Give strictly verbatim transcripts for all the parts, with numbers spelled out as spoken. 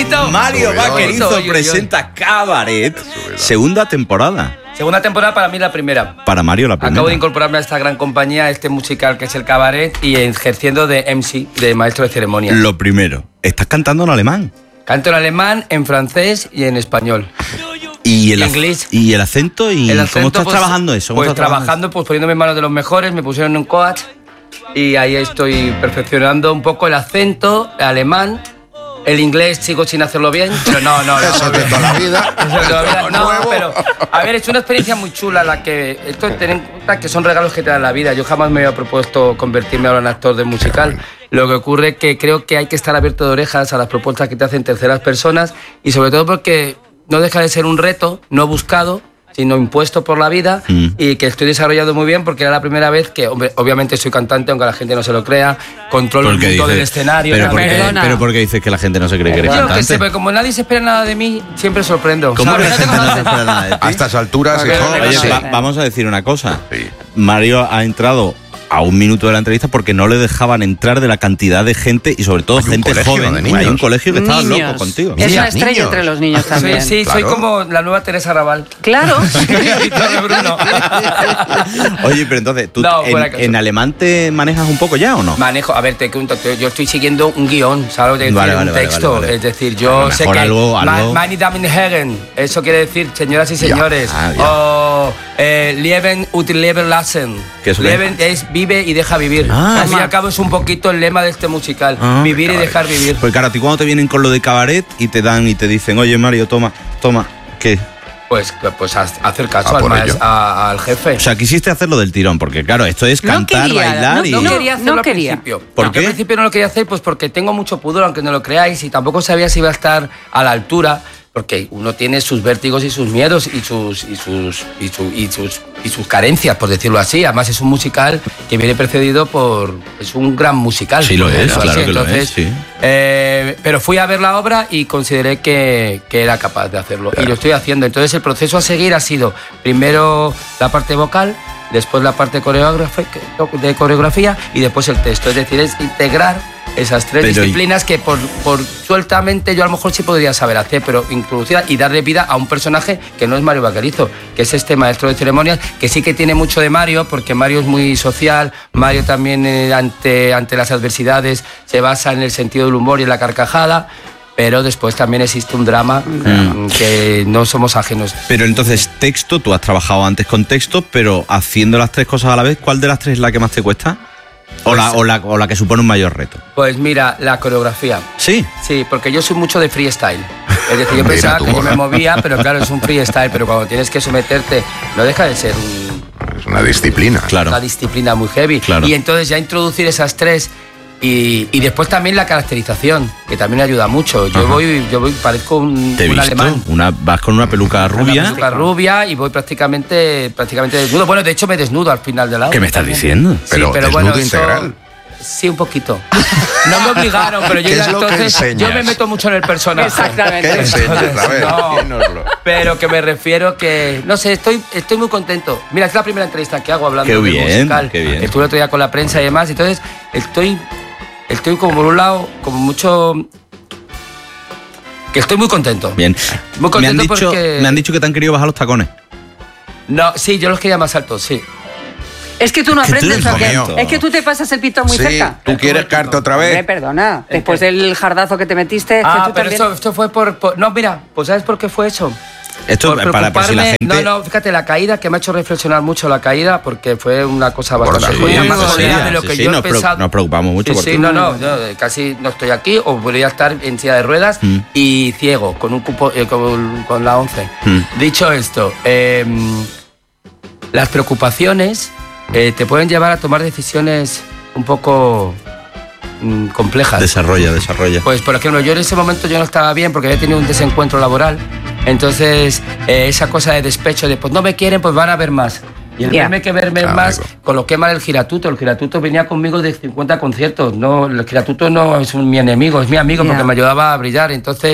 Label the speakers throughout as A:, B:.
A: bonito.
B: Mario Vaquerizo presenta Cabaret, segunda temporada.
A: Segunda temporada para mí la primera.
B: Para Mario la primera.
A: Acabo de incorporarme a esta gran compañía, a este musical que es el Cabaret, y ejerciendo de M C, de maestro de ceremonias.
B: Lo primero, ¿estás cantando en alemán?
A: Canto en alemán, en francés y en español.
B: ¿Y el,
A: y inglés.
B: ¿Y el acento? ¿Y
A: el acento,
B: cómo estás
A: pues,
B: trabajando eso?
A: Pues
B: trabajando,
A: trabajando, pues poniéndome en manos de los mejores, me pusieron en un coach y ahí estoy perfeccionando un poco el acento alemán. El inglés sigo sin hacerlo bien, pero no, no, no.
C: Eso de toda la vida.
A: Eso de toda la vida. No, pero, a ver, es una experiencia muy chula la que... Esto, ten en cuenta que son regalos que te dan la vida. Yo jamás me había propuesto convertirme ahora en actor de musical. Lo que ocurre es que creo que hay que estar abierto de orejas a las propuestas que te hacen terceras personas y sobre todo porque no deja de ser un reto no buscado, sino impuesto por la vida, mm. y que estoy desarrollando muy bien porque era la primera vez que, hombre, obviamente soy cantante, aunque la gente no se lo crea, controlo el mundo dices, del escenario.
B: Pero porque, pero porque dices que la gente no se cree que eres
A: yo
B: cantante.
A: Que sé, pero como nadie se espera nada de mí, siempre sorprendo.
B: ¿Cómo que la gente no se espera nada de ti?
C: A estas alturas,
B: hijo. Oye,
C: sí.
B: va, vamos a decir una cosa.
C: Sí.
B: Mario ha entrado a un minuto de la entrevista porque no le dejaban entrar de la cantidad de gente y sobre todo hay gente joven. Hay un colegio que estaba loco contigo.
D: Es una estrella niños. Entre los niños también.
A: Sí, sí, claro. Soy como la nueva Teresa Raval.
D: Claro.
B: Oye, pero entonces, ¿tú no, en, en alemán te manejas un poco ya o no?
A: Manejo, a ver, te cuento, yo estoy siguiendo un guión, ¿sabes? De decir,
B: vale, vale,
A: un texto.
B: Vale, vale, vale.
A: Es decir, yo sé que...
B: Algo, algo...
A: Meine Damen und Herren, eso quiere decir, señoras y señores.
B: Ya, ah, ya.
A: O eh, Leben und Leben lassen.
B: ¿Qué es
A: Leben es vive y deja vivir. Ah, al fin y al cabo es un poquito el lema de este musical, ah, vivir y dejar vivir.
B: Pues claro, a ti cuando te vienen con lo de Cabaret y te dan y te dicen, oye Mario, toma, toma, ¿qué?
A: Pues, pues hacer caso al, maes, a, al jefe.
B: O sea, quisiste hacerlo del tirón, porque claro, esto es cantar,
D: no quería,
B: bailar
D: no,
B: y...
D: No,
A: no quería hacerlo
D: no
A: al
D: quería.
A: principio.
B: ¿Por
A: no,
B: qué?
A: Al principio no lo quería hacer, pues porque tengo mucho pudor, aunque no lo creáis, y tampoco sabía si iba a estar a la altura, porque uno tiene sus vértigos y sus miedos y sus y sus y, su, y sus y sus carencias, por decirlo así. Además es un musical que viene precedido por... es un gran musical.
B: Sí lo es,
A: ¿no?
B: claro
A: sí,
B: que
A: entonces,
B: lo es, sí.
A: Eh, pero fui a ver la obra y consideré que, que era capaz de hacerlo. Claro. Y lo estoy haciendo. Entonces el proceso a seguir ha sido primero la parte vocal, después la parte de coreografía y después el texto. Es decir, es integrar esas tres pero disciplinas y... que por, por sueltamente yo a lo mejor sí podría saber hacer, pero introducirlas y darle vida a un personaje que no es Mario Vaquerizo, que es este maestro de ceremonias, que sí que tiene mucho de Mario, porque Mario es muy social, Mario también eh, ante, ante las adversidades se basa en el sentido del humor y en la carcajada, pero después también existe un drama mm. que no somos ajenos.
B: Pero entonces, texto, tú has trabajado antes con texto, pero haciendo las tres cosas a la vez, ¿cuál de las tres es la que más te cuesta? O, pues, la, o, la, o la que supone un mayor reto.
A: Pues mira, la coreografía.
B: ¿Sí?
A: Sí, porque yo soy mucho de freestyle. Es decir, yo pensaba que yo me movía, pero claro, es un freestyle, pero cuando tienes que someterte, no deja de ser un...
C: Es una disciplina.
B: Claro.
A: Una disciplina muy heavy.
B: Claro.
A: Y entonces ya introducir esas tres... Y, y después también la caracterización, que también ayuda mucho. Yo Ajá. voy, yo voy, parezco un,
B: ¿Te he
A: un
B: visto?
A: alemán.
B: Una, vas con una peluca rubia.
A: Una peluca rubia y voy prácticamente, prácticamente desnudo. Bueno, de hecho me desnudo al final de la obra.
B: ¿Qué me estás
A: también.
B: diciendo?
A: Sí,
C: pero,
A: pero
C: desnudo
A: bueno,
C: integral.
A: Eso, sí, un poquito. No me obligaron, pero yo
C: ¿Qué
A: ya
C: es lo
A: entonces
C: que
A: yo me meto mucho en el personaje.
D: Exactamente.
C: ¿Qué enseñas? A ver,
A: no,
C: dínoslo.
A: Pero que me refiero que, no sé, estoy, estoy muy contento. Mira, es la primera entrevista que hago hablando
B: qué
A: del
B: bien,
A: musical.
B: Qué bien.
A: Estuve el otro día con la prensa y demás, entonces estoy... Estoy como por un lado, como mucho... Que estoy muy contento.
B: Bien.
A: Muy contento
B: me, han dicho,
A: porque...
B: me han dicho que te han querido bajar los tacones.
A: No, sí, yo los quería más altos, sí.
D: Es que tú no
B: que
D: aprendes,
B: tú
D: ¿o qué? Es que tú te pasas el pito muy
C: sí,
D: cerca.
C: ¿Tú quieres caerte otra vez?
D: Hombre, perdona. Después del jardazo que te metiste... Es
A: Ah,
D: que tú
A: pero
D: también...
A: esto, esto fue por, por... No, mira, pues ¿sabes por qué fue eso?
B: Esto
A: por
B: para, para si la gente...
A: No, no, fíjate, la caída, que me ha hecho reflexionar mucho la caída, porque fue una cosa bastante
B: sí,
A: más
B: sí,
A: allá de lo
B: sí,
A: que
B: sí,
A: yo he
B: nos,
A: pensado.
B: nos preocupamos mucho
A: sí,
B: por
A: sí,
B: ti.
A: no, no, no, casi no estoy aquí, o podría estar en silla de ruedas mm. y ciego, con un cupo, eh, con, con la once. Mm. Dicho esto, eh, las preocupaciones eh, te pueden llevar a tomar decisiones un poco... complejas.
B: Desarrolla, desarrolla.
A: Pues, por ejemplo, yo en ese momento yo no estaba bien porque había tenido un desencuentro laboral. Entonces, eh, esa cosa de despecho de, pues no me quieren, pues van a ver más. Y el yeah. verme que verme ah, más, amigo. Coloqué mal el giratuto. El giratuto venía conmigo de cincuenta conciertos. No, el giratuto no es un, mi enemigo, es mi amigo yeah. porque me ayudaba a brillar. Entonces,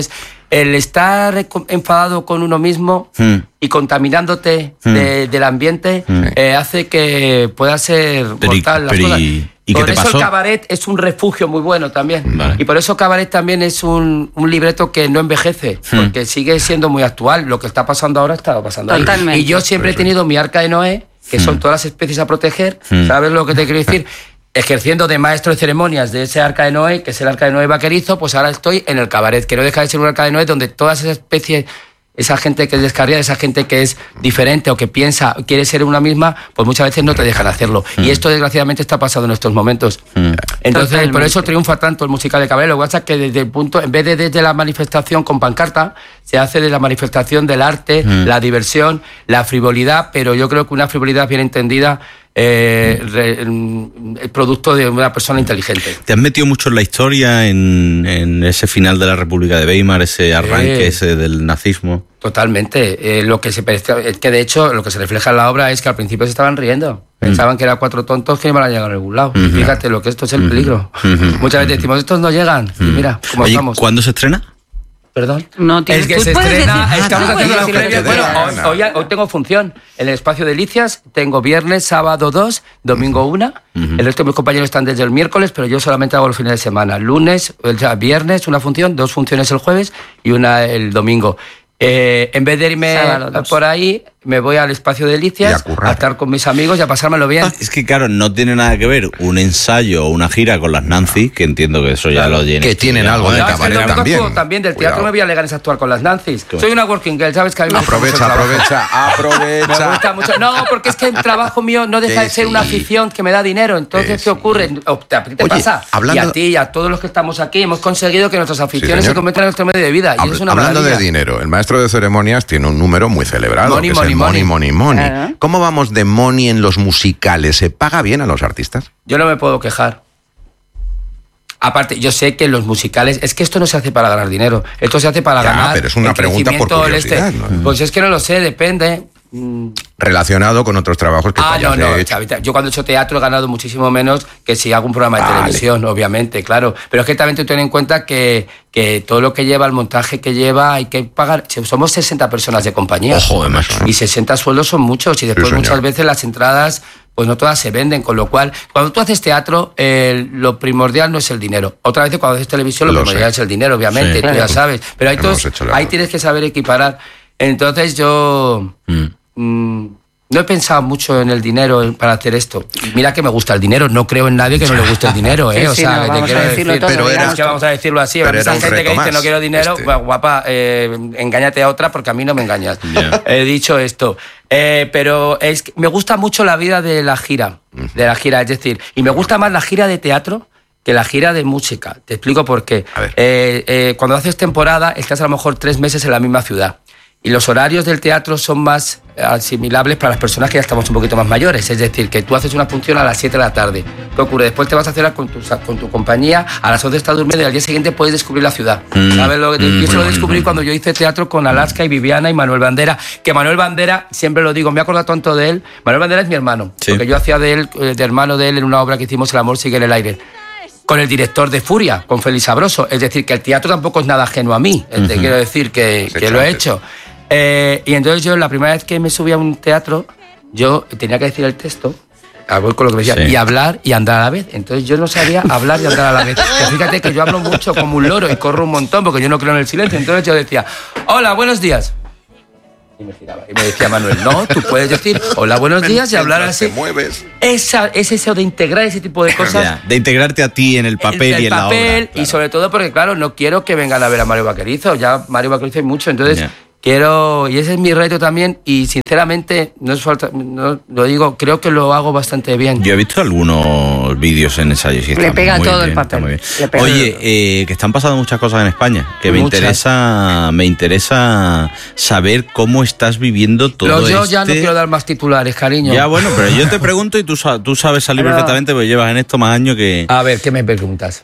A: el estar enfadado con uno mismo mm. y contaminándote mm. de, del ambiente mm. eh, hace que pueda ser
B: pero,
A: mortal las
B: pero,
A: cosas.
B: ¿y, y
A: por
B: qué te
A: eso
B: pasó?
A: El cabaret es un refugio muy bueno también.
B: Vale.
A: Y por eso Cabaret también es un, un libreto que no envejece, mm. porque sigue siendo muy actual. Lo que está pasando ahora está pasando
D: Totalmente.
A: ahí. Y yo siempre he tenido mi arca de Noé, que mm. son todas las especies a proteger. Mm. ¿Sabes lo que te quiero decir? Ejerciendo de maestro de ceremonias de ese arca de Noé, que es el arca de Noé vaquerizo, pues ahora estoy en el cabaret, que no deja de ser un arca de Noé donde todas esas especies, esa gente que es descarriada, esa gente que es diferente o que piensa, quiere ser una misma, pues muchas veces no te dejan hacerlo. Mm. Y esto desgraciadamente está pasando en estos momentos. Mm. Entonces, Totalmente. Por eso triunfa tanto el musical de Cabaret. Lo que pasa es que desde el punto, en vez de desde la manifestación con pancarta, se hace de la manifestación del arte, mm. la diversión, la frivolidad, pero yo creo que una frivolidad bien entendida Eh, re, el producto de una persona inteligente.
B: ¿Te has metido mucho en la historia, en, en ese final de la República de Weimar, ese arranque eh, ese del nazismo?
A: Totalmente. Eh, lo que se es que de hecho lo que se refleja en la obra es que al principio se estaban riendo. Pensaban mm. que eran cuatro tontos que no iban a llegar a ningún lado. Mm-hmm. Fíjate lo que esto es el peligro. Mm-hmm. Muchas veces decimos, estos no llegan. Mm-hmm. Y mira, cómo
B: Oye,
A: estamos.
B: ¿Cuándo se estrena?
A: Perdón.
D: No,
A: es que se estrena, decir, estamos haciendo la previa. Bueno, hoy, hoy, hoy tengo función en el Espacio Delicias, tengo viernes, sábado dos, domingo una, uh-huh. el resto de mis compañeros están desde el miércoles, pero yo solamente hago los fines de semana, lunes, o sea, viernes una función, dos funciones el jueves y una el domingo. Eh, en vez de irme Sábado, por ahí, me voy al Espacio Delicias a, a estar con mis amigos y a pasármelo bien.
B: Es que claro, no tiene nada que ver un ensayo o una gira con las Nancy, que entiendo que eso ya claro, lo tiene.
C: Que tienen ya, algo de cabaret también.
A: también. Del teatro me voy a alegar es actuar con las Nancy's. Claro. Soy una working girl, ¿sabes? Que a mí me
C: aprovecha, aprovecha, aprovecha.
A: Me gusta mucho. No, porque es que el trabajo mío no deja sí, de ser sí. una afición que me da dinero. Entonces, sí, ¿qué ocurre? ¿A ti te Oye, pasa? Hablando... Y a ti y a todos los que estamos aquí hemos conseguido que nuestras aficiones sí, se conviertan en nuestro medio de vida. Y
C: Habl-
A: es una
C: hablando
A: maravilla.
C: de dinero, el maestro de ceremonias tiene un número muy celebrado,
A: money,
C: que
A: money,
C: es el
A: money,
C: money, money, money. Claro. ¿Cómo vamos de money en los musicales? ¿Se paga bien a los artistas?
A: Yo no me puedo quejar. Aparte, yo sé que los musicales... Es que esto no se hace para ganar dinero. Esto se hace para
C: ya,
A: ganar...
C: pero es una pregunta por curiosidad,
A: este.
C: ¿no?
A: Pues es que no lo sé, depende...
C: relacionado con otros trabajos que
A: ah, no, no,
C: hecho.
A: Chavita, yo cuando he hecho teatro he ganado muchísimo menos que si hago un programa de vale. televisión, obviamente, claro. Pero es que también te ten en cuenta que, que todo lo que lleva, el montaje que lleva, hay que pagar. Somos sesenta personas de compañía.
C: Ojo, de macho.
A: Y sesenta sueldos son muchos. Y después sí, muchas veces las entradas, pues no todas se venden. Con lo cual, cuando tú haces teatro, eh, lo primordial no es el dinero. Otra vez cuando haces televisión, lo, lo primordial sé. es el dinero, obviamente, sí, tú claro. ya sabes. Pero ahí, todos, ahí tienes que saber equiparar. Entonces yo... Mm. Mm, no he pensado mucho en el dinero para hacer esto. Mira que me gusta el dinero, no creo en nadie que no le guste el dinero, ¿eh? Sí, o sea, sí, no, que te quiero decir, todo, pero era, que vamos a decirlo así. Pero esa gente que dice no quiero dinero, este. pues, guapa, eh, engáñate a otra porque a mí no me engañas. Yeah. He dicho esto. Eh, pero es que me gusta mucho la vida de la gira, uh-huh. de la gira, es decir, y me gusta más la gira de teatro que la gira de música. Te explico por qué. Eh, eh, cuando haces temporada, estás a lo mejor tres meses en la misma ciudad. Y los horarios del teatro son más asimilables para las personas que ya estamos un poquito más mayores. Es decir, que tú haces una función a las siete de la tarde. ¿Qué ocurre? Después te vas a hacer con tu, con tu compañía, a las once estás durmiendo y al día siguiente puedes descubrir la ciudad. Mm. ¿Sabes lo que te, mm, yo se lo descubrí mm. cuando yo hice teatro con Alaska y Viviana y Manuel Bandera. Que Manuel Bandera, siempre lo digo, me acuerdo tanto de él. Manuel Bandera es mi hermano. Sí. Porque yo hacía de él, de hermano de él en una obra que hicimos, El amor sigue en el aire. Con el director de Furia, con Félix Sabroso. Es decir, que el teatro tampoco es nada ajeno a mí. Uh-huh. Te quiero decir que, que lo he hecho. Eh, y entonces yo, la primera vez que me subí a un teatro, yo tenía que decir el texto, voy con lo que me decía, sí. y hablar y andar a la vez. Entonces yo no sabía hablar y andar a la vez. Pero fíjate que yo hablo mucho como un loro y corro un montón porque yo no creo en el silencio. Entonces yo decía, hola, buenos días. Y me giraba. Y me decía Manuel, no, tú puedes decir hola, buenos días y hablar así.
C: Te mueves.
A: Esa, es eso de integrar ese tipo de cosas.
B: Ya, de integrarte a ti en el papel el, el y en papel, la obra. Claro.
A: Y sobre todo porque, claro, no quiero que vengan a ver a Mario Vaquerizo. Ya Mario Vaquerizo hay mucho, entonces... Yeah. Quiero, y ese es mi reto también, y sinceramente, no es falta, no, lo digo, creo que lo hago bastante bien.
B: Yo he visto algunos vídeos en ensayos y
D: le pega
B: muy
D: todo
B: bien,
D: el papel. Muy bien.
B: Oye, eh, que están pasando muchas cosas en España, que me
A: muchas.
B: interesa, me interesa saber cómo estás viviendo todo esto. Yo
A: este... ya no quiero dar más titulares, cariño.
B: Ya, bueno, pero yo te pregunto y tú, tú sabes salir pero... perfectamente, porque llevas en esto más años que...
A: A ver, ¿qué me preguntas?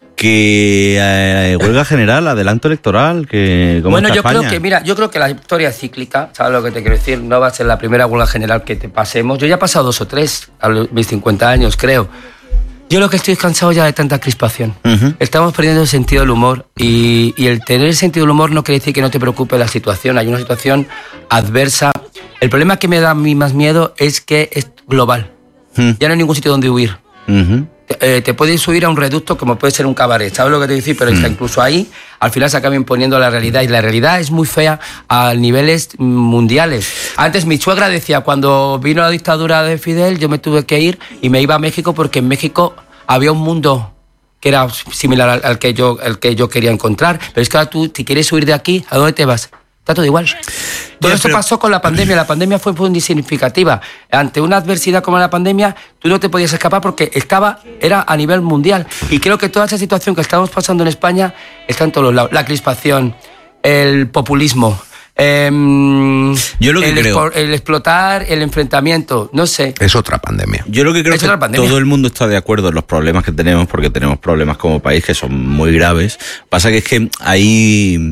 B: Que eh, huelga general, adelanto electoral, que ¿cómo
A: bueno,
B: está
A: yo
B: España?
A: creo que, mira, yo creo que la historia es cíclica, ¿sabes lo que te quiero decir? No va a ser la primera huelga general que te pasemos. Yo ya he pasado dos o tres a mis cincuenta años, creo. Yo lo que estoy cansado ya de tanta crispación.
B: Uh-huh.
A: Estamos perdiendo el sentido del humor y, y el tener el sentido del humor no quiere decir que no te preocupe la situación. Hay una situación adversa. El problema que me da a mí más miedo es que es global. Uh-huh. Ya no hay ningún sitio donde huir.
B: Uh-huh.
A: Te, eh, te puedes subir a un reducto como puede ser un cabaret, ¿sabes lo que te digo? Pero uh-huh. es que incluso ahí al final se acaba imponiendo la realidad y la realidad es muy fea a niveles mundiales. Antes mi suegra decía, cuando vino la dictadura de Fidel yo me tuve que ir y me iba a México porque en México había un mundo que era similar al, al, que yo, al que yo quería encontrar, pero es que ahora tú, si quieres huir de aquí, ¿a dónde te vas? Está todo igual. Todo eso pasó con la pandemia. La pandemia fue muy significativa. Ante una adversidad como la pandemia, tú no te podías escapar porque estaba, era a nivel mundial. Y creo que toda esa situación que estamos pasando en España está en todos los lados. La crispación, el populismo, eh,
B: Yo lo que
A: el,
B: creo...
A: expo, el explotar, el enfrentamiento, no sé.
C: Es otra pandemia.
B: Yo lo que creo es que todo el mundo está de acuerdo en los problemas que tenemos, porque tenemos problemas como país que son muy graves. Pasa que es que hay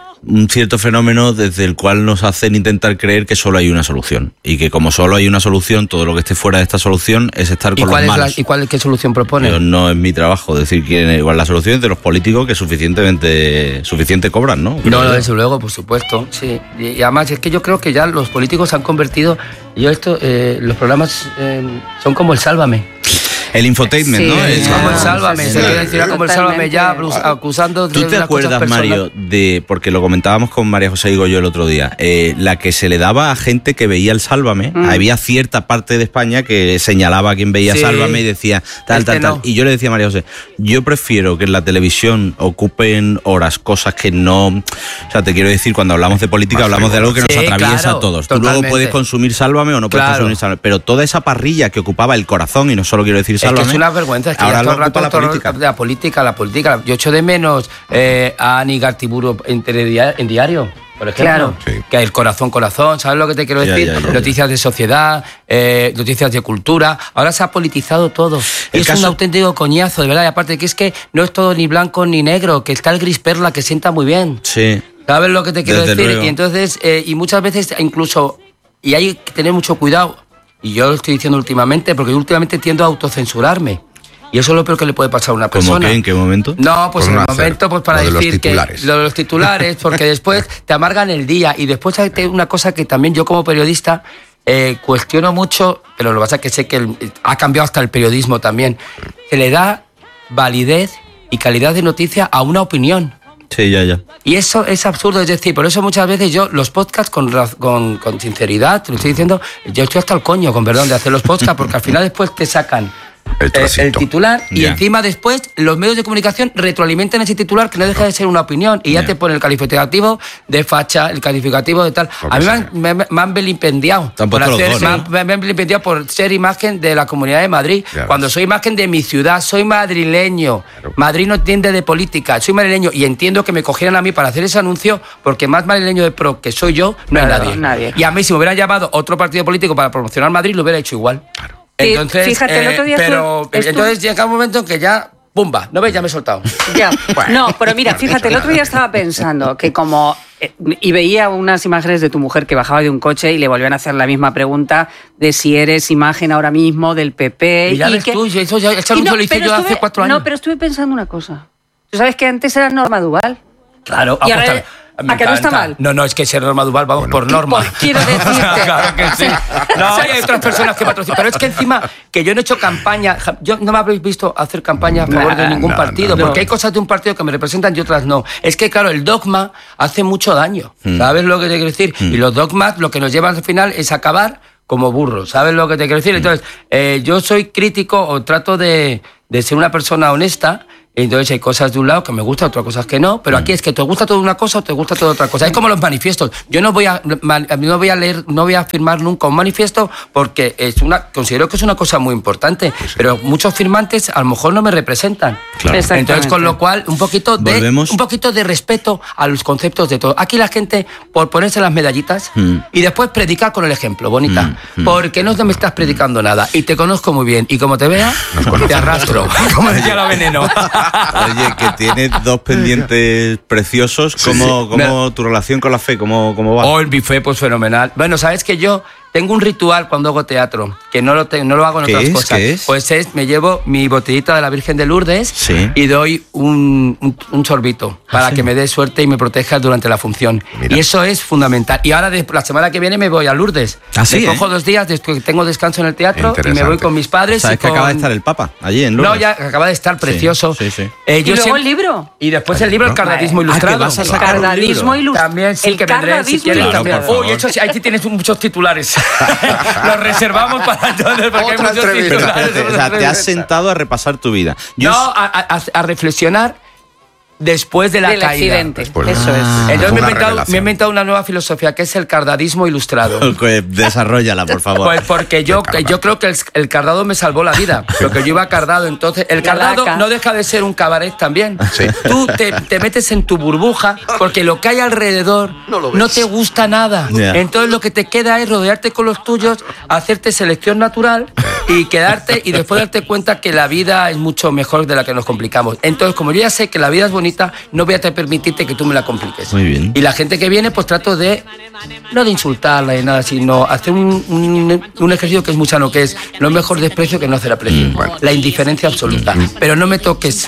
B: un cierto fenómeno desde el cual nos hacen intentar creer que solo hay una solución y que como solo hay una solución, todo lo que esté fuera de esta solución es estar con los malos.
A: ¿Y cuál, qué solución propone?
B: Yo, no es mi trabajo decir quién es. Igual la solución es de los políticos que suficientemente suficiente cobran, ¿no?
A: No, no, desde luego, por supuesto, sí. Y, y además es que yo creo que ya los políticos se han convertido, yo esto, eh, los programas eh, son como el Sálvame.
B: El infotainment,
A: sí,
B: ¿no?
A: Es
B: es
A: como el Sálvame, se quiere decir como el Sálvame ya acusando de
B: ¿Tú te acuerdas, Mario, de, porque lo comentábamos con María José Higo yo el otro día, eh, la que se le daba a gente que veía el Sálvame? Mm. Había cierta parte de España que señalaba a quien veía sí. Sálvame y decía tal, este tal, no. tal. Y yo le decía a María José, yo prefiero que en la televisión ocupen horas cosas que no... O sea, te quiero decir, cuando hablamos de política, Más hablamos de algo que sí, nos atraviesa claro, a todos. Totalmente. Tú luego puedes consumir Sálvame o no puedes claro. consumir Sálvame, pero toda esa parrilla que ocupaba el corazón, y no solo quiero decir Sálvame...
A: Es que es una vergüenza, es que
B: ahora
A: ya todo el rato
B: la política.
A: la política, la política. Yo echo de menos eh, a Ani Gartiburu en, en diario, por ejemplo. Claro. Sí. Que el corazón, corazón, ¿sabes lo que te quiero decir? Ya, ya, ya, noticias ya. de sociedad, eh, noticias de cultura. Ahora se ha politizado todo. Y es caso... un auténtico coñazo, de verdad. Y aparte que es que no es todo ni blanco ni negro, que está el gris perla que sienta muy bien.
B: Sí.
A: ¿Sabes lo que te quiero
B: Desde
A: decir?
B: Luego.
A: Y entonces, eh, y muchas veces incluso, y hay que tener mucho cuidado, y yo lo estoy diciendo últimamente, porque yo últimamente tiendo a autocensurarme. Y eso es lo peor que le puede pasar a una persona.
B: ¿Cómo qué? ¿En qué momento?
A: No, pues
C: Por
A: en el
C: no
A: momento, pues para
C: lo de
A: decir que lo de los titulares, porque después te amargan el día. Y después hay una cosa que también yo como periodista eh, cuestiono mucho, pero lo que pasa es que sé que el, ha cambiado hasta el periodismo también. Se le da validez y calidad de noticia a una opinión.
B: Sí, ya, ya.
A: Y eso es absurdo, es decir, por eso muchas veces yo los podcasts con, con, con sinceridad, te lo estoy diciendo, yo estoy hasta el coño, con perdón, de hacer los podcasts, porque al final después te sacan el, eh, el titular y yeah. encima después los medios de comunicación retroalimentan ese titular que no deja de ser una opinión y ya yeah. te pone el calificativo de facha, el calificativo de tal. A mí me han, me, me han vilipendiado por hacer, dos, ¿no? me, me han vilipendiado por ser imagen de la Comunidad de Madrid, claro. cuando soy imagen de mi ciudad, soy madrileño. Claro. Madrid no entiende de política, soy madrileño y entiendo que me cogieran a mí para hacer ese anuncio porque más madrileño de pro que soy yo, no claro, hay nadie. nadie. Y a mí si me hubieran llamado otro partido político para promocionar Madrid, lo hubiera hecho igual. Claro. Entonces,
D: fíjate,
A: eh,
D: el otro día
A: pero estuve, entonces llega un momento en que ya, ¡pumba! ¿No ves? Ya me he soltado.
D: Ya. Bueno. No, pero mira, fíjate, el otro día estaba pensando que como... Eh, y veía unas imágenes de tu mujer que bajaba de un coche y le volvían a hacer la misma pregunta de si eres imagen ahora mismo del P P.
A: Y ya ves
D: que,
A: tú, eso ya ese anuncio no, lo hice yo estuve, hace cuatro años.
D: No, pero estuve pensando una cosa. ¿Tú sabes que antes era Norma Duval?
A: Claro.
D: Y ahora... ¿A que no está mal?
A: No, no, es que ser Norma Duval, vamos, bueno, por norma.
D: Por, quiero decirte.
A: Claro que sí. No, hay otras personas que patrocinan. Pero es que encima, que yo no he hecho campaña, yo no me habréis visto hacer campaña a favor nah, de ningún nah, partido, nah, porque no. hay cosas de un partido que me representan y otras no. Es que, claro, el dogma hace mucho daño. Mm. ¿Sabes lo que te quiero decir? Mm. Y los dogmas lo que nos llevan al final es acabar como burros. ¿Sabes lo que te quiero decir? Entonces, eh, yo soy crítico o trato de, de ser una persona honesta. Entonces hay cosas de un lado que me gustan, otras cosas que no, pero aquí es que te gusta toda una cosa o te gusta toda otra cosa. Es como los manifiestos. Yo no voy a no voy a leer, no voy a firmar nunca un manifiesto porque es una considero que es una cosa muy importante, pues sí. pero muchos firmantes a lo mejor no me representan. Claro. Entonces con lo cual un poquito de ¿Volvemos? un poquito de respeto a los conceptos de todo. Aquí la gente por ponerse las medallitas mm. y después predicar con el ejemplo, bonita, mm. porque no me estás predicando nada y te conozco muy bien y como te vea te arrastro, como decía la Veneno.
B: Oye, que tienes dos pendientes preciosos. ¿Cómo, sí, sí. cómo tu relación con la fe? ¿Cómo, cómo va?
A: Oh, mi fe, pues fenomenal. Bueno, sabes que yo tengo un ritual cuando hago teatro, que no lo, te, no lo hago en
B: ¿Qué
A: otras
B: es?
A: cosas.
B: ¿Qué es?
A: Pues es, me llevo mi botellita de la Virgen de Lourdes
B: Sí.
A: y doy un, un, un sorbito para
B: ¿Ah, sí?
A: que me dé suerte y me proteja durante la función.
C: Mira.
A: Y eso es fundamental. Y ahora, de, la semana que viene, me voy a Lourdes.
B: ¿Ah, sí,
A: me
B: eh?
A: cojo dos días, después que tengo descanso en el teatro, y me
C: Interesante.
A: voy con mis padres.
B: ¿Sabes
A: y
B: que
A: con...
B: acaba de estar el Papa allí en Lourdes?
A: No, ya acaba de estar precioso.
B: Sí, sí, sí.
A: Eh,
D: ¿Y
A: yo
D: luego
A: siempre-
D: el libro?
A: Y después el libro El Cardadismo
B: Ah, que
A: Ilustrado.
B: vas a sacar un
D: Cardadismo
B: libro.
D: ilustrado.
A: También sí
D: El
A: que vendré, si
D: cardadismo
A: quieres
B: Claro,
A: también.
B: por favor.
A: Uy, eso sí, ahí sí tienes muchos titulares. Los reservamos para entonces, porque
C: Otra
A: hay muchos
C: entrevista.
B: Pero
A: titulares.
B: espérate, o sea, te has sentado a repasar tu vida. Yo
A: No, a, a- a reflexionar después de la
D: Del
A: caída.
D: accidente.
C: Después.
D: Eso
B: Ah.
D: es.
A: Entonces me he,
C: Una
A: inventado,
C: revelación.
A: me he inventado una nueva filosofía que es el cardadismo ilustrado.
B: Pues, desarróllala, por favor.
A: Pues porque yo,
C: carda.
A: yo creo que el, el cardado me salvó la vida. Porque yo iba cardado. Entonces, el
D: La
A: cardado
D: laca.
A: no deja de ser un cabaret también.
C: Sí.
A: Tú te, te metes en tu burbuja porque lo que hay alrededor
C: No lo
A: no,
C: ves.
A: te gusta nada.
B: Ya.
A: Entonces, lo que te queda es rodearte con los tuyos, hacerte selección natural y quedarte y después darte cuenta que la vida es mucho mejor de la que nos complicamos. Entonces, como yo ya sé que la vida es bonita, no voy a permitirte que tú me la compliques.
B: Muy bien.
A: Y la gente que viene, pues trato de, no de insultarla ni nada, sino hacer un, un, un ejercicio que es muy sano, que es no mejor desprecio que no hacer aprecio. La indiferencia absoluta. Pero no me toques,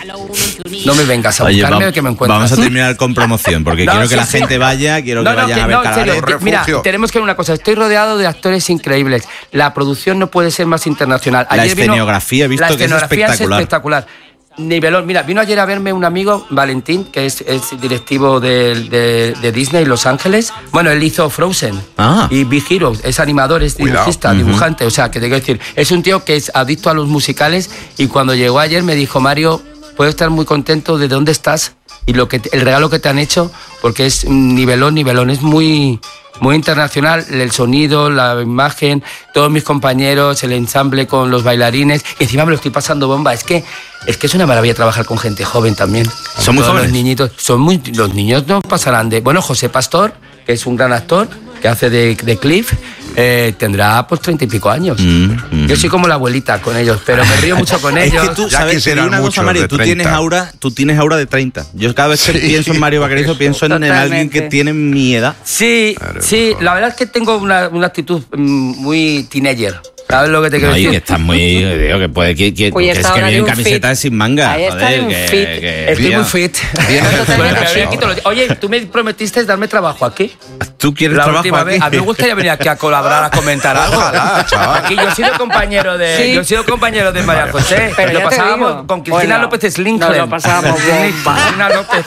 A: no me vengas a
B: Oye,
A: buscarme
B: va-
A: que me encuentras.
B: vamos a terminar con promoción, porque
A: No,
B: quiero
A: sí,
B: que la
A: sí.
B: gente vaya, quiero
A: No,
B: que
A: no,
B: vayan
A: que-
B: a ver
A: no, en serio,
B: Cabaret.
A: te- mira,
C: Refugio.
A: tenemos que ver una cosa. Estoy rodeado de actores increíbles. La producción no puede ser más internacional.
B: La
A: vino-
B: escenografía he visto
A: la
B: que es
A: escenografía
B: espectacular.
A: espectacular. Nivelón. Mira, vino ayer a verme un amigo, Valentín, que es, es directivo de, de, de Disney Los Ángeles. Bueno, él hizo Frozen
B: Ah.
A: y Big Hero, es animador, es
C: Cuidado.
A: dibujista, dibujante. O sea, que te quiero decir, es un tío que es adicto a los musicales y cuando llegó ayer me dijo, Mario, puedo estar muy contento de dónde estás y lo que te- el regalo que te han hecho, porque es un nivelón, nivelón, es muy... Muy internacional, el sonido, la imagen, todos mis compañeros, el ensamble con los bailarines. Y encima me lo estoy pasando bomba. Es que es, que es una maravilla trabajar con gente joven también.
B: ¿Son muy
A: Todos
B: jóvenes?
A: Los niñitos, son muy, los niños no pasarán de... Bueno, José Pastor, que es un gran actor, que hace de, de Cliff, eh, tendrá pues treinta y pico años.
B: Mm, mm.
A: Yo soy como la abuelita con ellos, pero me río mucho con
B: Es
A: ellos.
B: que tú,
C: Ya
B: ¿sabes? Te
C: quisieran
B: digo una cosa,
C: muchos
B: Mario,
C: de
B: tú
C: treinta.
B: tienes aura, tú tienes aura de treinta. Yo cada vez que
C: Sí.
B: pienso en Mario Vaquerizo pienso en, en alguien
D: Totalmente.
B: que tiene mi edad.
A: Sí,
C: Claro,
A: sí,
C: mejor.
A: la verdad es que tengo una, una actitud mm, muy teenager. ¿Sabes lo que te quiero
B: Oye, que
A: decir?
B: estás muy. Digo, que puede. Que, que,
D: Oye,
B: que
D: está
B: es que
D: ahora de
B: vienen
D: un
B: camisetas
D: fit.
B: sin manga.
D: Ahí está
B: joder,
D: de un
B: que-
D: fit.
B: que-
A: Estoy
C: Bien.
A: muy fit.
C: Bien.
A: Bueno, pero
C: Bien.
A: me quito los- Oye, tú me prometiste darme trabajo aquí.
B: ¿Tú quieres
A: La
B: trabajo
A: última
B: aquí?
A: vez. A mí me gustaría venir aquí a colaborar, a comentar algo.
C: Ojalá, chaval.
A: Aquí yo he sido compañero de,
D: Sí.
A: yo he sido compañero de María José.
D: Pero
A: lo
D: ya te
A: pasábamos
D: digo.
A: con Cristina
D: Bueno,
A: López Slinkler.
D: nos lo pasábamos bomba.
A: Cristina López.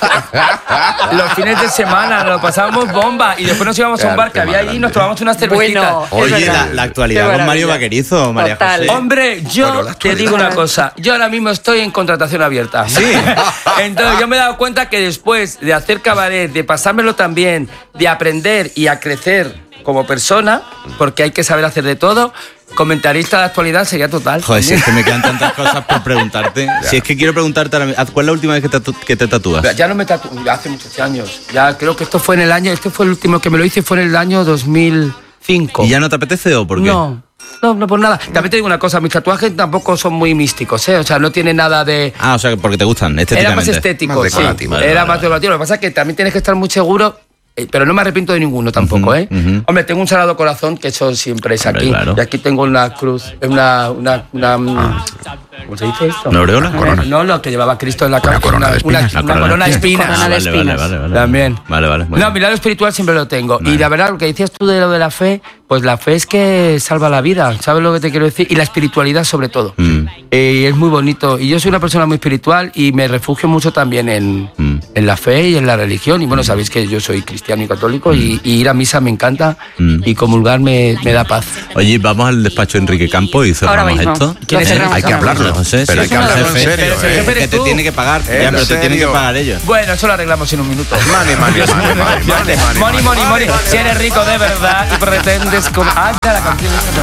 A: Los fines de semana nos lo pasábamos bomba y después nos íbamos a un
C: Claro,
A: bar que
C: qué
A: había
C: más
A: allí y
C: grande.
A: nos tomábamos unas cervecitas.
D: Bueno, es
B: Oye,
D: verdad.
B: la, la actualidad
D: Qué
B: con Mario
D: maravilla.
B: Vaquerizo, María
D: Total.
B: José.
A: Hombre, yo
C: Bueno, la
A: te
C: actualidad.
A: digo una cosa. Yo ahora mismo estoy en contratación abierta.
B: Sí.
A: Entonces yo me he dado cuenta que después de hacer cabaret, de pasármelo tan bien, de aprender y a crecer como persona, porque hay que saber hacer de todo, comentarista de actualidad sería total.
B: Joder, si es que me quedan tantas cosas por preguntarte. Si es que quiero preguntarte ahora mismo, ¿cuál es la última vez que te, tatu- que te tatúas?
A: Ya no me tatúo, ya hace muchos años. Ya creo que esto fue en el año, este fue el último que me lo hice, fue en el año dos mil cinco.
B: ¿Y ya no te apetece o por qué?
A: No. No, no por nada. También te digo una cosa, mis tatuajes tampoco son muy místicos, ¿eh? O sea, no tiene nada de...
B: Ah, o sea, porque te gustan
A: Era
B: estéticamente.
A: más estético,
C: Más
A: sí.
C: decorativo.
B: Vale,
A: Era
B: vale,
A: más
B: vale.
A: decorativo. Lo que pasa es que también tienes que estar muy seguro, eh, pero no me arrepiento de ninguno tampoco,
B: Ujú,
A: ¿eh?
B: ujú.
A: Hombre, tengo un sagrado corazón, que eso siempre es
B: Hombre,
A: aquí.
B: claro.
A: Y aquí tengo una cruz, una... una, una ¿Cómo se dice esto?
B: ¿Una aureola?
A: Eh, No, lo que llevaba Cristo en la cabeza.
C: corona de
A: una,
C: espinas.
A: una corona de espinas.
D: Corona
B: Ah,
D: de
B: vale, vale,
D: espinas.
B: vale, vale.
A: También.
B: Vale, vale. muy
A: No,
B: bien.
A: mi lado espiritual siempre lo tengo.
B: Vale.
A: Y la verdad, lo que decías tú de lo de la fe, pues la fe es que salva la vida, ¿sabes lo que te quiero decir? Y la espiritualidad sobre todo.
B: Mm.
A: Eh, es muy bonito. Y yo soy una persona muy espiritual y me refugio mucho también en,
B: Mm.
A: en la fe y en la religión. Y bueno, sabéis que yo soy cristiano y católico y, y ir a misa me encanta
B: Mm.
A: y comulgar me, me da paz.
B: Oye, vamos al despacho de Enrique Campos y cerramos
D: Ahora mismo.
B: esto.
D: ¿Quién es
B: ¿Eh?
D: el
C: Hay que
D: ahora
C: hablarlo.
B: José,
C: Pero
B: sí,
C: hay que
B: es el
C: hablarlo en
B: jefe.
C: serio.
A: Pero
C: ¿eh?
A: jefe
B: Que
A: eres
B: te
A: tú.
B: tiene que pagar.
C: ¿En
B: Ya, pero te tienen que
C: serio?
B: pagar ellos.
A: Bueno, eso lo arreglamos en un minuto.
C: Money, money, money, money, money, money,
A: Money, money, money.
C: money.
A: Si eres rico de verdad y pretendes... com- Ah, ya la canción esa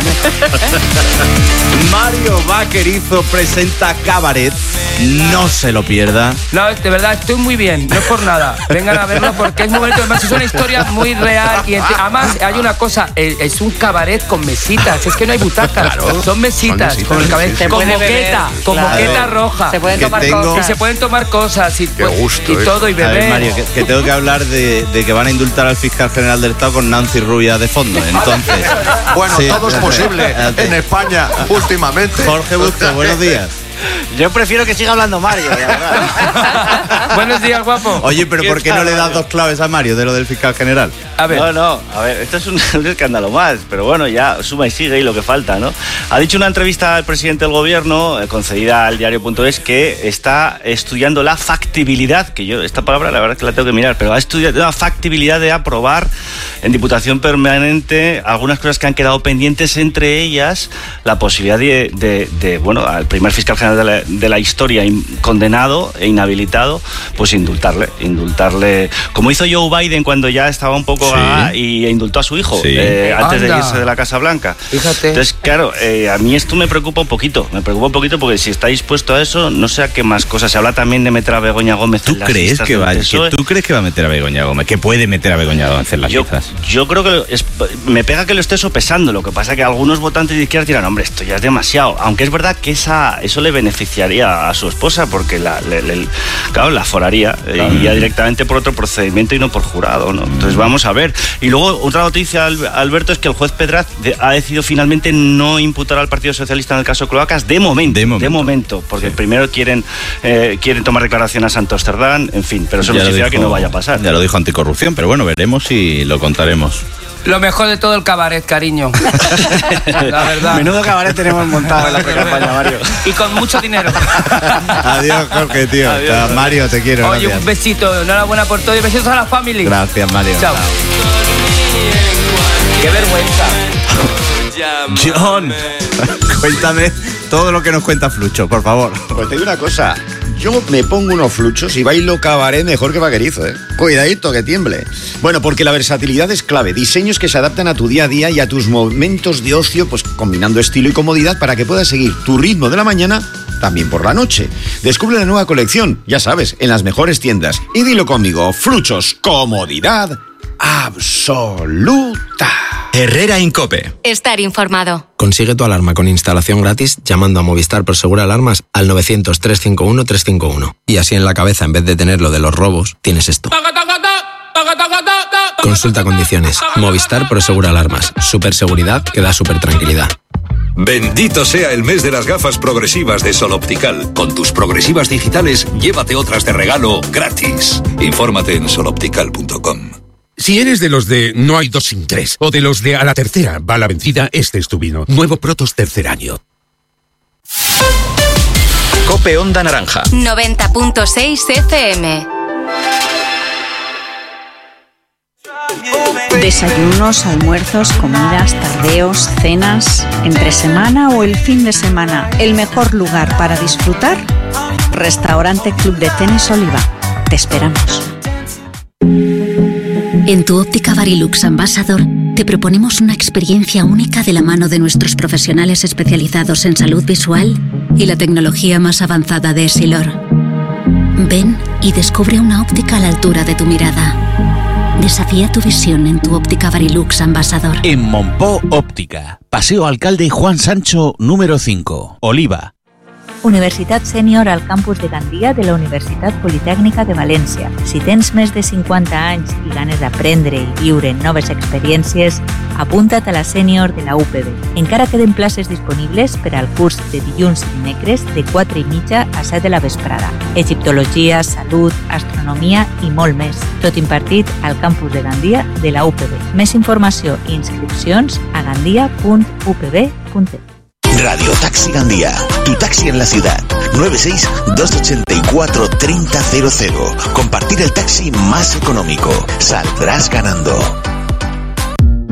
A: también.
B: Mario Vaquerizo presenta Cabaret. No se lo pierda.
A: No, de verdad, estoy muy bien. bien, no es por nada. Vengan a verlo porque es muy bonito. Además, es una historia muy real. Y entre, además, hay una cosa: es un cabaret con mesitas. Es que no hay butacas. Claro, son mesitas. Son mesitas con el cabaret. Sí, sí. Con moqueta. Con claro. moqueta roja.
D: Se pueden tomar tengo... cosas.
A: Y se pueden tomar cosas. Y,
C: Qué gusto,
A: y todo, y beber.
B: A ver, Mario, que, que tengo que hablar de, de que van a indultar al fiscal general del Estado con Nancy Rubia de fondo. Entonces.
C: Bueno, sí, todo es posible en España últimamente.
B: Jorge Busto, buenos días.
E: Yo prefiero que siga hablando Mario, la verdad.
A: Buenos días, guapo.
B: Oye, pero ¿por qué no le das dos claves a Mario de lo del fiscal general?
E: A ver. No, no, a ver, esto es un, un escándalo más, pero bueno, ya suma y sigue y lo que falta, ¿no? Ha dicho una entrevista al presidente del gobierno, eh, concedida al diario punto es, que está estudiando la factibilidad, que yo, esta palabra la verdad es que la tengo que mirar, pero ha estudiado la factibilidad de aprobar en Diputación Permanente algunas cosas que han quedado pendientes, entre ellas la posibilidad de, de, de bueno, al primer fiscal general de la, de la historia in, condenado e inhabilitado, pues indultarle, indultarle, como hizo Joe Biden cuando ya estaba un poco
B: sí.
E: ah, y indultó a su hijo
B: sí.
E: eh, antes
A: Anda.
E: de irse de la Casa Blanca.
A: Fíjate.
E: Entonces, claro, eh, a mí esto me preocupa un poquito, me preocupa un poquito porque si está dispuesto a eso, no sé a qué más cosas. Se habla también de meter a Begoña Gómez
B: ¿Tú
E: en las
B: crees
E: listas
B: que
E: del
B: va,
E: P S O E.
B: que ¿Tú crees que va a meter a Begoña Gómez? ¿Que puede meter a Begoña Gómez en las
E: Yo,
B: listas?
E: yo creo que es, me pega que lo esté sopesando. Lo que pasa es que algunos votantes de izquierda dirán, hombre, esto ya es demasiado. Aunque es verdad que esa, eso le beneficiaría a su esposa porque la, le, le, claro, la foraría claro. y ya directamente por otro procedimiento y no por jurado, ¿no? Entonces vamos a ver. Y luego otra noticia, Alberto, es que el juez Pedraz ha decidido finalmente no imputar al Partido Socialista en el caso Cloacas de momento, de momento, de momento porque sí. primero quieren eh, quieren tomar declaración a Santos Cerdán, en fin, pero eso no significa que no vaya a pasar.
B: Ya lo dijo Anticorrupción, pero bueno, veremos y lo contaremos.
A: Lo mejor de todo el cabaret, cariño. La verdad.
E: Menudo cabaret tenemos montado en la pre-campaña, Mario.
A: Y con mucho dinero.
B: Adiós, Jorge, tío. Adiós, Adiós. Mario, te quiero.
A: Oye, gracias. Un besito. Enhorabuena por todo y besitos a la family.
B: Gracias, Mario.
A: Chao. Qué vergüenza.
B: John, cuéntame todo lo que nos cuenta Flucho, por favor.
F: Pues te digo una cosa. Yo me pongo unos fluchos y bailo cabaret mejor que vaquerizo, ¿eh? Cuidadito, que tiemble. Bueno, porque la versatilidad es clave. Diseños que se adaptan a tu día a día y a tus momentos de ocio, pues combinando estilo y comodidad para que puedas seguir tu ritmo de la mañana también por la noche. Descubre la nueva colección, ya sabes, en las mejores tiendas. Y dilo conmigo, Fluchos, comodidad absoluta.
G: Herrera Incope.
H: Estar informado.
G: Consigue tu alarma con instalación gratis llamando a Movistar Prosegur Alarmas al novecientos, trescientos cincuenta y uno, trescientos cincuenta y uno. Y así en la cabeza, en vez de tener lo de los robos, tienes esto. Consulta condiciones. Movistar Prosegur Alarmas. Super seguridad que da super tranquilidad.
I: Bendito sea el mes de las gafas progresivas de Sol Optical. Con tus progresivas digitales, llévate otras de regalo gratis. Infórmate en sol optical punto com.
J: Si eres de los de no hay dos sin tres o de los de a la tercera va la vencida, este es tu vino. Nuevo Protos tercer año.
G: Cope Onda Naranja.
H: noventa punto seis F M.
K: Desayunos, almuerzos, comidas, tardeos, cenas, entre semana o el fin de semana. El mejor lugar para disfrutar, Restaurante Club de Tenis Oliva. Te esperamos.
L: En tu óptica Varilux Ambassador te proponemos una experiencia única de la mano de nuestros profesionales especializados en salud visual y la tecnología más avanzada de Essilor. Ven y descubre una óptica a la altura de tu mirada. Desafía tu visión en tu óptica Varilux Ambassador.
M: En Monpó Óptica, Paseo Alcalde Juan Sancho número cinco, Oliva.
N: Universitat Sènior al campus de Gandia de la Universitat Politècnica de València. Si tens més de cinquanta anys i ganes d'aprendre i viure noves experiències, apunta't a la Sènior de la U P B. Encara queden places disponibles per al curs de dilluns i dimecres de quatre i mitja a set de la vesprada. Egiptologia, salut, astronomia i molt més. Tot impartit al campus de Gandia de la U P B. Més informació i inscripcions a gandia punt u p b punt e.
O: Radio Taxi Gandía, tu taxi en la ciudad. nueve seis dos ocho cuatro tres cero cero cero. Compartir el taxi más económico. Saldrás ganando.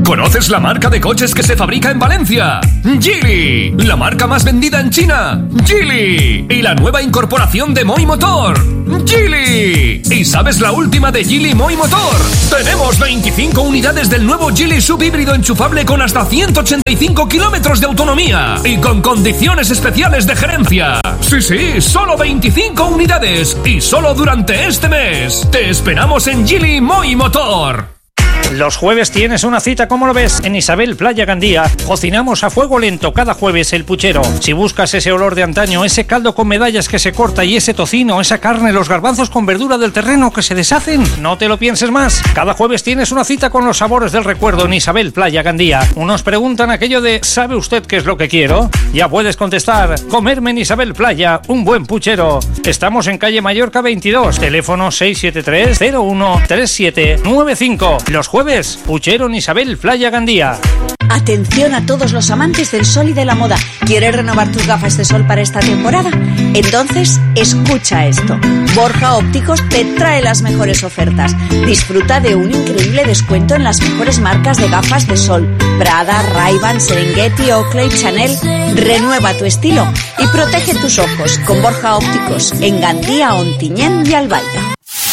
P: ¿Conoces la marca de coches que se fabrica en Valencia? Geely. La marca más vendida en China. Geely. Y la nueva incorporación de Moi Motor. Geely. ¿Y sabes la última de Geely Moi Motor? Tenemos veinticinco unidades del nuevo Geely subhíbrido enchufable con hasta ciento ochenta y cinco kilómetros de autonomía y con condiciones especiales de gerencia. Sí, sí, solo veinticinco unidades y solo durante este mes. Te esperamos en Geely Moi Motor.
Q: Los jueves tienes una cita, ¿cómo lo ves? En Isabel Playa Gandía. Cocinamos a fuego lento cada jueves el puchero. Si buscas ese olor de antaño, ese caldo con medallas que se corta y ese tocino, esa carne, los garbanzos con verdura del terreno que se deshacen, no te lo pienses más. Cada jueves tienes una cita con los sabores del recuerdo en Isabel Playa Gandía. Unos preguntan aquello de ¿sabe usted qué es lo que quiero? Ya puedes contestar, comerme en Isabel Playa, un buen puchero. Estamos en calle Mallorca veintidós, teléfono seis siete tres cero uno tres siete nueve cinco. Los jueves, puchero en Isabel Playa Gandía.
K: Atención a todos los amantes del sol y de la moda. ¿Quieres renovar tus gafas de sol para esta temporada? Entonces, escucha esto. Borja Ópticos te trae las mejores ofertas. Disfruta de un increíble descuento en las mejores marcas de gafas de sol. Prada, Ray-Ban, Serengeti, Oakley, Chanel. Renueva tu estilo y protege tus ojos con Borja Ópticos en Gandía, Ontinyent y Albaida.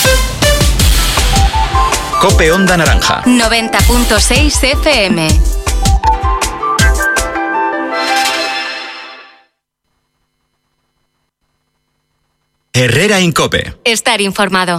O: Cope Onda Naranja.
H: noventa punto seis F M.
O: Herrera en Cope.
H: Estar informado.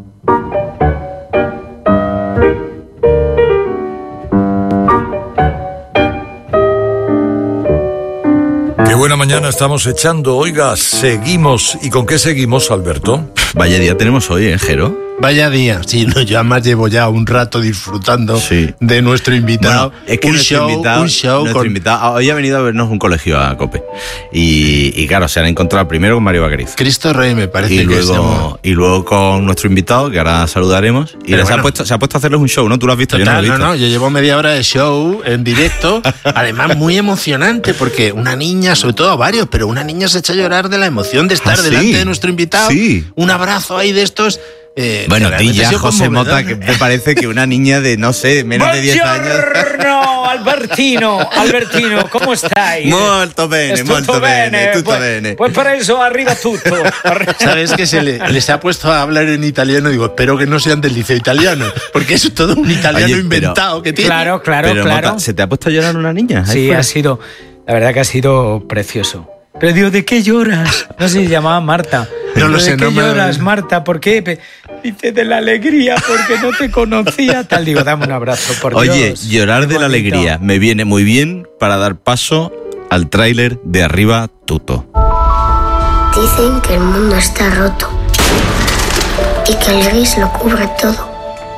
R: Qué buena mañana estamos echando. Oiga, seguimos. ¿Y con qué seguimos, Alberto?
B: Vaya día tenemos hoy, ¿eh, Jero?
S: Vaya día, sí, no, yo además llevo ya un rato disfrutando sí. de nuestro invitado.
B: Bueno, es que
S: un,
B: nuestro
S: show,
B: invitado,
S: un show
B: nuestro
S: con...
B: invitado hoy ha venido a vernos un colegio a Cope. Y, y claro, se han encontrado primero con Mario Vaquerizo.
S: Cristo Rey, me parece
B: y
S: que
B: luego, y luego con nuestro invitado, que ahora saludaremos. Y les bueno, ha puesto, se ha puesto a hacerles un show, ¿no? Tú lo has visto,
S: total,
B: yo no lo he visto.
S: No, no, yo llevo media hora de show en directo, además muy emocionante, porque una niña, sobre todo varios, pero una niña se echa a llorar de la emoción de estar ah, delante ¿sí? de nuestro invitado. Sí. Un abrazo ahí de estos...
B: Eh, bueno, ti ya, José Mota, que me parece que una niña de, no sé, menos de diez años.
T: No, Albertino, Albertino, ¿cómo estáis?
B: Molto bene, molto bene, tutto
T: pues,
B: bene.
T: Pues para eso, arriba tutto.
S: ¿Sabes que se le, les ha puesto a hablar en italiano? Digo, espero que no sean del liceo italiano, porque es todo un italiano Oye, inventado que tiene.
T: Claro, claro,
B: pero,
T: claro.
B: Mota, ¿se te ha puesto a llorar una niña?
T: Sí, ha sido, la verdad que ha sido precioso. Pero digo, ¿de qué lloras? No sé si se llamaba Marta.
S: No lo sé,
T: ¿De qué
S: no me...
T: lloras, Marta? ¿Por qué? Dice, de la alegría, porque no te conocía. Tal, digo, dame un abrazo, por
B: Oye,
T: Dios.
B: llorar de la alegría me viene muy bien para dar paso al tráiler de Arriba Tutto.
U: Dicen que el mundo está roto y que el gris lo cubre todo.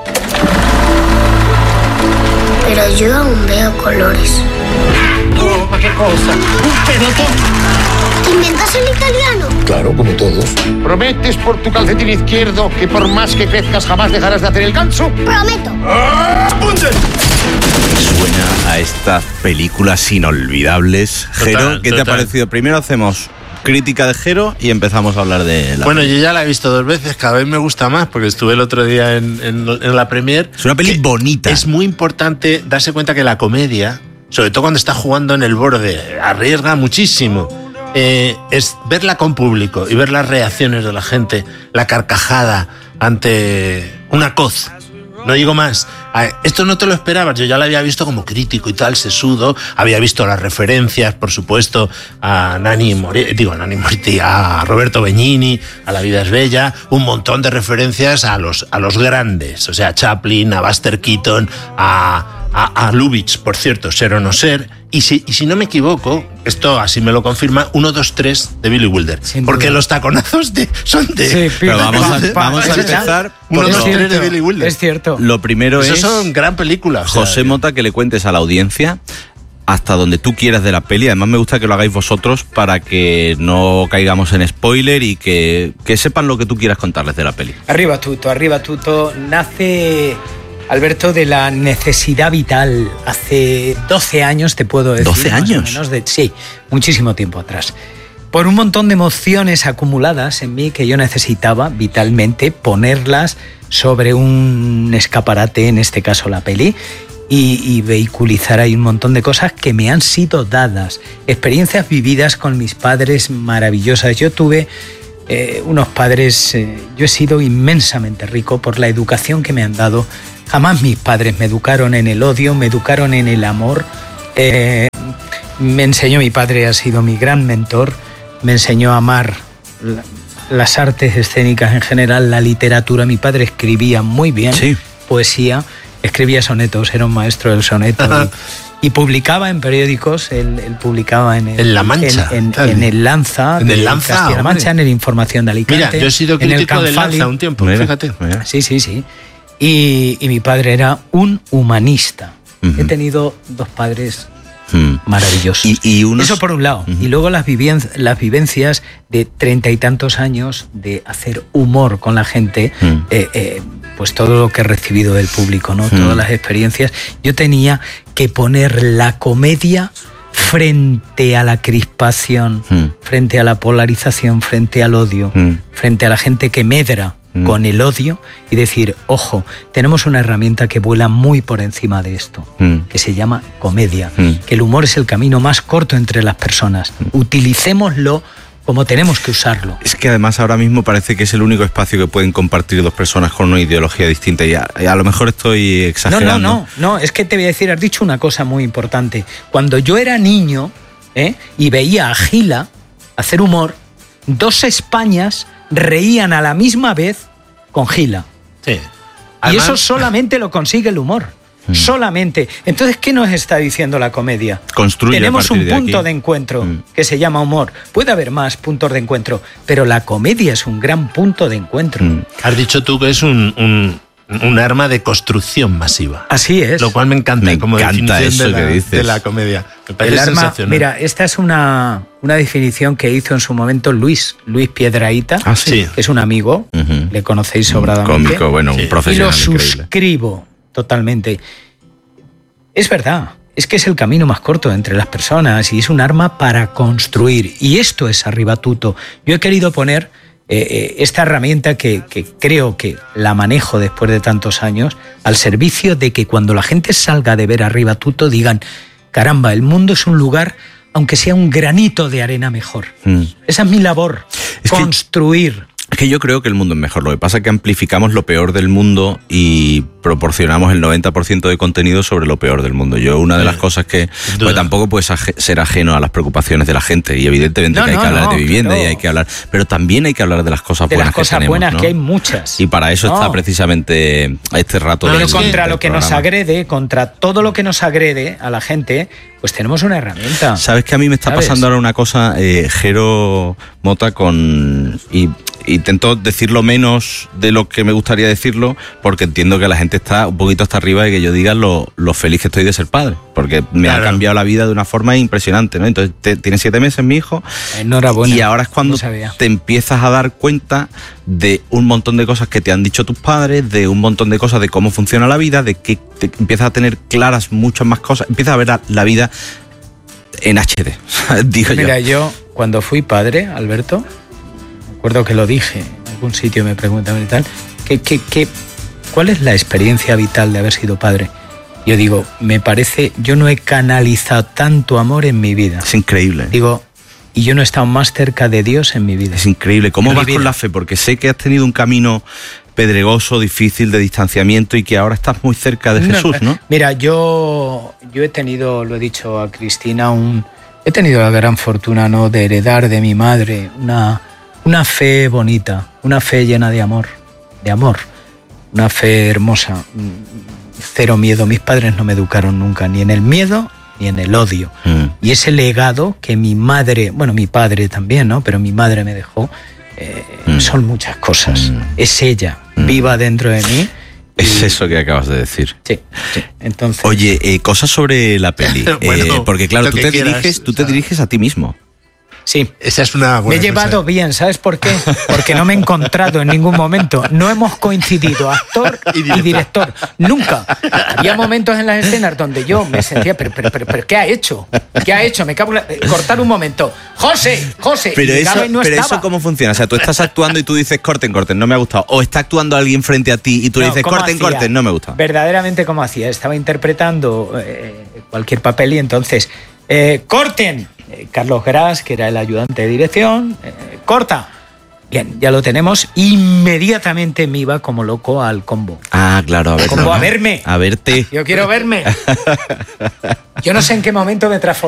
U: Pero yo aún veo colores.
T: Oh, ¿qué cosa? ¡Un pelotón!
U: ¿Inventas el italiano?
R: Claro, como todos.
V: ¿Prometes por tu calcetín izquierdo que por más que crezcas jamás dejarás de hacer el ganso?
U: Prometo.
V: ¡Apunte!
B: Suena a estas películas inolvidables. Jero, ¿qué total. te ha parecido? Primero hacemos crítica de Jero y empezamos a hablar de la
S: Bueno,
B: peli.
S: yo ya la he visto dos veces, cada vez me gusta más, porque estuve el otro día en, en, en la premier.
B: Es una peli bonita.
S: Es muy importante darse cuenta que la comedia, sobre todo cuando está jugando en el borde, arriesga muchísimo. Eh, es verla con público y ver las reacciones de la gente, la carcajada ante una coz. No digo más. Esto no te lo esperabas. Yo ya lo había visto como crítico y tal, sesudo. Había visto las referencias, por supuesto, a Nani Moretti, digo, a Nani Moretti, a Roberto Benigni, a La vida es bella. Un montón de referencias a los, a los grandes. O sea, a Chaplin, a Buster Keaton, a, a, a Lubitsch, por cierto, Ser o no ser. Y si, y si no me equivoco, esto así me lo confirma, uno, dos, tres de Billy Wilder. Porque los taconazos de, son de...
B: Sí, pero vamos a, vamos a empezar
S: uno,
B: por
S: dos,
B: lo,
S: tres de Billy Wilder.
T: Es cierto.
B: Lo primero
S: Eso
B: es...
S: son gran películas.
B: José
S: o sea,
B: Mota, que le cuentes a la audiencia hasta donde tú quieras de la peli. Además me gusta que lo hagáis vosotros para que no caigamos en spoiler y que, que sepan lo que tú quieras contarles de la peli.
T: Arriba tutto, arriba tutto. Nace... Alberto, de la necesidad vital. Hace doce años, te puedo decir.
B: ¿doce años?
T: Menos de, sí, muchísimo tiempo atrás. Por un montón de emociones acumuladas en mí que yo necesitaba vitalmente ponerlas sobre un escaparate, en este caso la peli. y, y vehiculizar ahí un montón de cosas que me han sido dadas, experiencias vividas con mis padres maravillosas. Yo tuve eh, unos padres, eh, yo he sido inmensamente rico por la educación que me han dado. Jamás mis padres me educaron en el odio, me educaron en el amor. Eh, me enseñó, mi padre ha sido mi gran mentor, me enseñó a amar la, las artes escénicas en general, la literatura. Mi padre escribía muy bien, sí. Poesía, escribía sonetos, era un maestro del soneto y, y publicaba en periódicos, él, él publicaba en el,
S: en La Mancha,
T: en, en, en el Lanza,
S: en el Lanza,
T: La Mancha, en el Información de Alicante.
S: Mira, yo he sido crítico del Lanza un tiempo, mira, fíjate.
T: Mira. Sí, sí, sí. Y, y mi padre era un humanista. Uh-huh. He tenido dos padres maravillosos.
B: Y, y unos...
T: Eso por un lado. Uh-huh. Y luego las, viven- las vivencias de treinta y tantos años de hacer humor con la gente, uh-huh. eh, eh, pues todo lo que he recibido del público, ¿no? Uh-huh. Todas las experiencias. Yo tenía que poner la comedia frente a la crispación, uh-huh. frente a la polarización, frente al odio, uh-huh. frente a la gente que medra con el odio y decir, ojo, tenemos una herramienta que vuela muy por encima de esto, mm. que se llama comedia, mm. que el humor es el camino más corto entre las personas. Mm. Utilicémoslo como tenemos que usarlo.
B: Es que además ahora mismo parece que es el único espacio que pueden compartir dos personas con una ideología distinta y a, y a lo mejor estoy exagerando.
T: No, no, no, no, es que te voy a decir, has dicho una cosa muy importante. Cuando yo era niño ¿eh? y veía a Gila hacer humor, dos Españas reían a la misma vez con Gila.
S: Sí.
T: Además, y eso solamente lo consigue el humor. Mm. Solamente. Entonces, ¿qué nos está diciendo la comedia?
B: Construye
T: Tenemos un
B: de
T: punto
B: aquí.
T: de encuentro
B: mm.
T: que se llama humor. Puede haber más puntos de encuentro, pero la comedia es un gran punto de encuentro.
S: Mm. Has dicho tú que es un, un, un arma de construcción masiva.
T: Así es.
S: Lo cual me encanta
B: me
S: como
B: encanta
S: definición
B: eso
S: de, la,
B: que dices.
S: de la comedia. Me parece
T: el arma,
S: sensacional.
T: mira, esta es una, una definición que hizo en su momento Luis, Luis Piedrahíta,
B: ah, sí.
T: que es un amigo, uh-huh. le conocéis sobradamente.
B: Un cómico, bueno,
T: sí.
B: un profesional
T: y lo
B: increíble.
T: suscribo totalmente. Es verdad, es que es el camino más corto entre las personas y es un arma para construir. Y esto es Arribatuto. Yo he querido poner eh, eh, esta herramienta que, que creo que la manejo después de tantos años al servicio de que cuando la gente salga de ver Arribatuto digan, caramba, el mundo es un lugar, aunque sea un granito de arena mejor. Mm. Esa es mi labor, es construir.
B: Que... Es que yo creo que el mundo es mejor. Lo que pasa es que amplificamos lo peor del mundo y proporcionamos el noventa por ciento de contenido sobre lo peor del mundo. Yo una de sí, las cosas que... Pues tampoco puedes aj- ser ajeno a las preocupaciones de la gente y evidentemente no, que hay no, que hablar no, de vivienda no. y hay que hablar... Pero también hay que hablar de las cosas
T: de
B: buenas
T: las cosas
B: que tenemos,
T: buenas
B: ¿no?
T: que hay muchas.
B: Y para eso
T: no.
B: está precisamente este rato...
T: Pero
B: del,
T: contra
B: del
T: lo que
B: programa.
T: nos agrede, contra todo lo que nos agrede a la gente, pues tenemos una herramienta.
B: ¿Sabes que a mí me está
T: ¿sabes?
B: pasando ahora una cosa, eh, Jero Mota, con... Y, intento decirlo menos de lo que me gustaría decirlo porque entiendo que la gente está un poquito hasta arriba de que yo diga lo, lo feliz que estoy de ser padre, porque me claro. ha cambiado la vida de una forma impresionante, ¿no? Entonces te, tiene siete meses mi hijo.
T: Enhorabuena.
B: Y ahora es cuando no te empiezas a dar cuenta de un montón de cosas que te han dicho tus padres, de un montón de cosas de cómo funciona la vida, de que te empiezas a tener claras muchas más cosas, empiezas a ver la, la vida en H D, digo yo.
T: Mira, yo cuando fui padre, Alberto, recuerdo que lo dije, en algún sitio me preguntaban y tal, ¿qué, qué, qué, ¿cuál es la experiencia vital de haber sido padre? Yo digo, me parece, yo no he canalizado tanto amor en mi vida.
B: Es increíble.
T: Digo, y yo no he estado más cerca de Dios en mi vida.
B: Es increíble. ¿Cómo vas con la fe? Porque sé que has tenido un camino pedregoso, difícil, de distanciamiento y que ahora estás muy cerca de Jesús, ¿no? ¿no?
T: Mira, yo, yo he tenido, lo he dicho a Cristina, un, he tenido la gran fortuna, ¿no?, de heredar de mi madre una... Una fe bonita, una fe llena de amor, de amor, una fe hermosa, cero miedo. Mis padres no me educaron nunca, ni en el miedo ni en el odio. Mm. Y ese legado que mi madre, bueno, mi padre también, ¿no? Pero mi madre me dejó, eh, mm. son muchas cosas. Mm. Es ella, mm. viva dentro de mí.
B: Es y... eso que acabas de decir.
T: Sí, sí. Entonces...
B: Oye, eh, cosas sobre la peli.
S: bueno,
B: eh, porque claro, tú, te diriges, tú te diriges a ti mismo.
T: Sí.
S: Esa es una buena
T: Me he llevado
S: cosa.
T: bien, ¿sabes por qué? Porque no me he encontrado en ningún momento. No hemos coincidido, actor y director. Y director. Nunca. Había momentos en las escenas donde yo me sentía, pero, pero, pero, pero ¿qué ha hecho? ¿Qué ha hecho? Me cago en la... Cortar un momento. ¡José! ¡José!
B: Pero,
T: y
B: eso,
T: y no
B: pero
T: estaba.
B: eso ¿cómo funciona? O sea, tú estás actuando y tú dices corten, corten, no me ha gustado. O está actuando alguien frente a ti y tú le
T: No,
B: dices
T: ¿cómo
B: corten,
T: hacía?
B: corten, no me gusta.
T: Verdaderamente como hacía. Estaba interpretando eh, cualquier papel y entonces, eh, ¡corten! Eh, Carlos Gras, que era el ayudante de dirección, eh, ¡corta! Bien, ya lo tenemos. Inmediatamente me iba como loco al combo.
B: Ah, claro, a ver.
T: Combo a verme.
B: A verte.
T: Yo quiero verme. Yo no sé en qué momento me transformé.